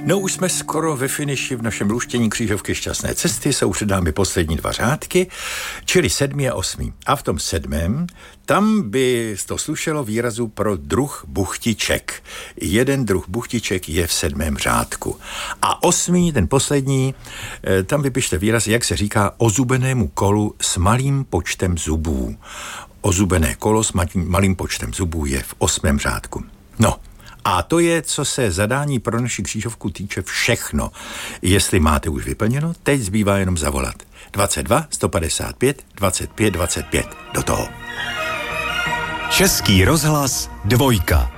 No už jsme skoro ve finiši v našem luštění křížovky šťastné cesty, jsou před námi poslední 2 řádky, čili 7. a 8. A v tom 7. tam by to slušelo výrazu pro druh buchtiček. Jeden druh buchtiček je v 7. řádku. A 8. ten poslední, tam vypište výraz, jak se říká, ozubenému kolu s malým počtem zubů. Ozubené kolo s malým počtem zubů je v 8. řádku. No, a to je, co se zadání pro naši křížovku týče, všechno. Jestli máte už vyplněno, teď zbývá jenom zavolat. 22 155 25 25. Do toho. Český rozhlas 2.